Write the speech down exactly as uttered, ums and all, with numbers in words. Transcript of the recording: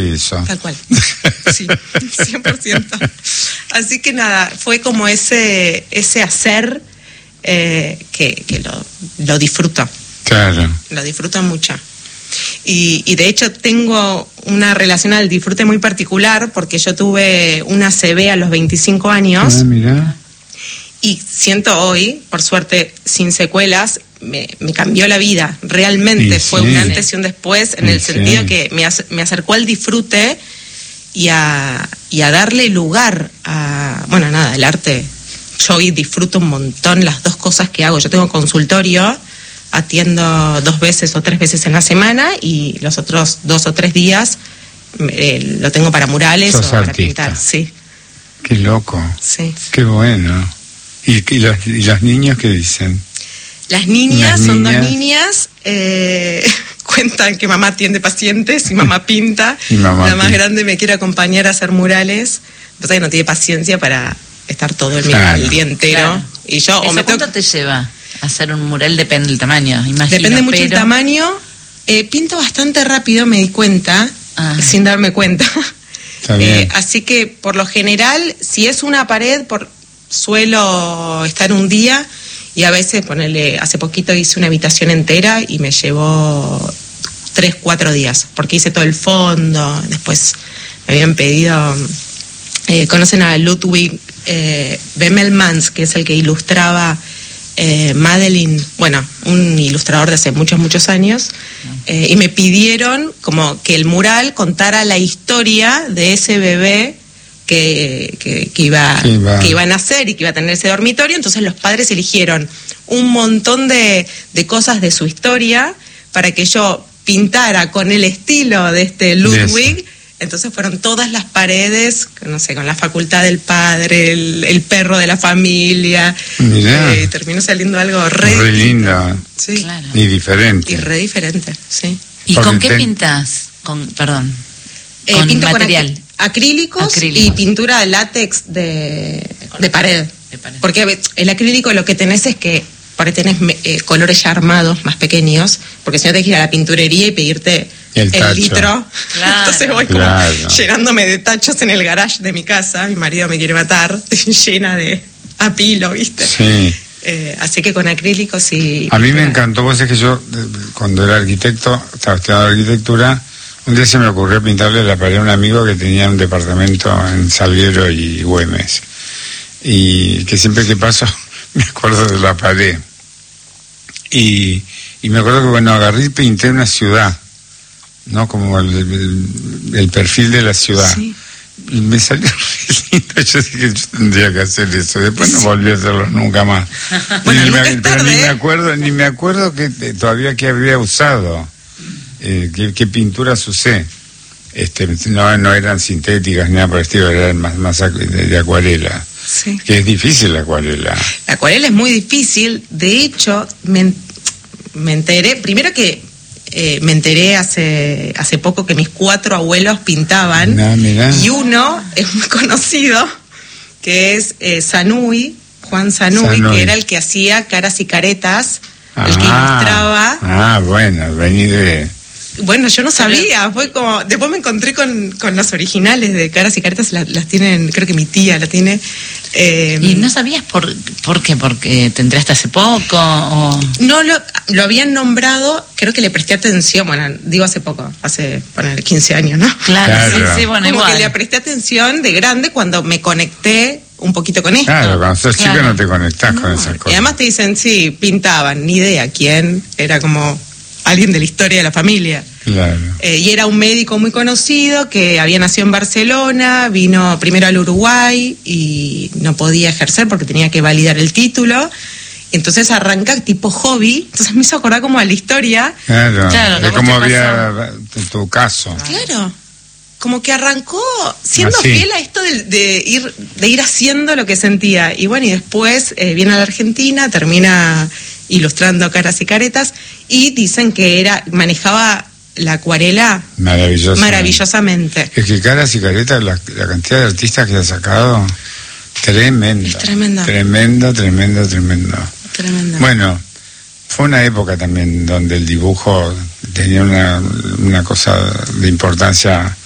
de eso. Tal cual. Sí, cien por ciento. Así que nada, fue como ese ese hacer eh, que, que lo, lo disfruto. Claro. Lo disfruto mucho. Y, y de hecho tengo una relación al disfrute muy particular porque yo tuve una A C V a los veinticinco años. Ah, mirá. Y siento hoy, por suerte, sin secuelas, me, me cambió la vida. Realmente sí, fue sí. un antes y un después, en sí, el sentido sí. que me, ac- me acercó al disfrute y a, y a darle lugar a... Bueno, nada, el arte. Yo hoy disfruto un montón las dos cosas que hago. Yo tengo consultorio, atiendo dos veces o tres veces en la semana y los otros dos o tres días eh, lo tengo para murales Sos o para artista. pintar. Sí, Qué loco. sí. Qué bueno. ¿Y, y, los, y los niños qué dicen? Las niñas Las son niñas. dos niñas, eh, cuentan que mamá atiende pacientes y mamá pinta. Y mamá la más pinta. grande me quiere acompañar a hacer murales, pasa que no tiene paciencia para estar todo el, Claro. el día entero. Claro. Y yo o ¿Eso me cuánto toca- te lleva? Hacer un mural depende del tamaño, imagino. Depende mucho pero... el tamaño. Eh, pinto bastante rápido, me di cuenta, Ah. sin darme cuenta. Está bien. Eh, así que por lo general, si es una pared, por suelo estar un día y a veces, ponele, hace poquito hice una habitación entera y me llevó tres, cuatro días, porque hice todo el fondo, después me habían pedido, eh, conocen a Ludwig eh, Bemelmans, que es el que ilustraba eh, Madeline, bueno, un ilustrador de hace muchos, muchos años, eh, y me pidieron como que el mural contara la historia de ese bebé que, que, que, iba, Que iba- que iba a nacer y que iba a tener ese dormitorio. Entonces los padres eligieron un montón de, de cosas de su historia para que yo pintara con el estilo de este Ludwig. Entonces fueron todas las paredes, no sé, con la facultad del padre, el, el perro de la familia. Mirá. Eh, terminó saliendo algo re, Re distinto. linda. Sí, Claro. Y diferente. y re diferente, sí. ¿Y Porque con qué ten- pintas? Con, perdón. Eh, con pinto material. con acri- acrílicos, Acrílicos. y pintura de látex de, de pared. De pared. Porque el acrílico lo que tenés es que por ahí tenés eh, colores ya armados, más pequeños, porque si no tenés que ir a la pinturería y pedirte El el, tacho. litro. Claro. Entonces voy como Claro. llenándome de tachos en el garage de mi casa. Mi marido me quiere matar, llena de apilo, ¿viste? Sí. Eh, así que con acrílicos y... A mí me encantó, vos sabés que yo, eh, cuando era arquitecto, estaba estudiando arquitectura, un día se me ocurrió pintarle la pared a un amigo que tenía un departamento en Salguero y Güemes. Y que siempre que paso me acuerdo de la pared. Y, y me acuerdo que, bueno, agarré y pinté una ciudad, ¿no? Como el, el- el perfil de la ciudad. Sí. Y me salió re lindo. Yo dije que yo tendría que hacer eso. Después no volví a hacerlo nunca más. Bueno, ni, nunca me, es pero tarde, ni me ¿eh? acuerdo, ni me acuerdo que eh, todavía que había usado, eh, qué, qué pinturas usé. Este, no, no eran sintéticas ni nada por el estilo, eran más, más acu- de, de acuarela. Sí. Que es difícil la acuarela. La acuarela es muy difícil. De hecho, me, me enteré, primero que eh, me enteré hace hace poco que mis cuatro abuelos pintaban. Ah, mirá. Y uno es muy conocido, que es eh, Sanui, Juan Sanui, Sanui. que era el que hacía Caras y Caretas, el que Ah, ilustraba. Ah, bueno, vení de... Bueno, yo no sabía, fue como, después me encontré con, con los originales de Caras y Caretas, las, las tienen, creo que mi tía la tiene. eh, ¿Y no sabías por, por qué? ¿Porque te enteraste hace poco? O... No, lo, lo habían nombrado, creo que le presté atención, bueno, digo hace poco, hace, poner quince años, ¿no? Claro, Claro. sí, sí, bueno, Como igual. que le presté atención de grande cuando me conecté un poquito con esto. Claro, cuando sos chico Claro. no te conectás con No, esas y cosas. además te dicen, sí, pintaban, ni idea quién, era como alguien de la historia de la familia. Claro. Eh, y era un médico muy conocido que había nacido en Barcelona, vino primero al Uruguay y no podía ejercer porque tenía que validar el título. Entonces arranca tipo hobby, entonces me hizo acordar como a la historia. Claro, Claro, es que a vos como te había en tu caso. Claro, como que arrancó siendo Así. fiel a esto de, de ir de ir haciendo lo que sentía. Y bueno, y después eh, viene a la Argentina, termina ilustrando Caras y Caretas y dicen que era manejaba la acuarela Maravilloso. maravillosamente. Es que Caras y Caretas, la, la cantidad de artistas que ha sacado, tremendo. Es tremendo. Tremendo, tremendo, tremendo. Tremendo. Bueno, fue una época también donde el dibujo tenía una, una cosa de importancia